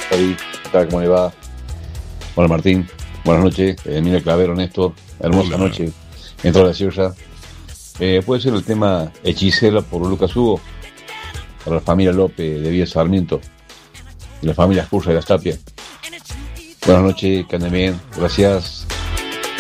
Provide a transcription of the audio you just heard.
David, ¿qué tal? ¿Cómo le va? Hola Martín, buenas noches. Mira Clavero, Néstor, hermosa Hola. noche. Entró la silla. Puede ser el tema Hechicera por Lucas Hugo, para la familia López de Villa Sarmiento y la familia Escurra de las Tapias. Buenas noches, que anden bien. Gracias.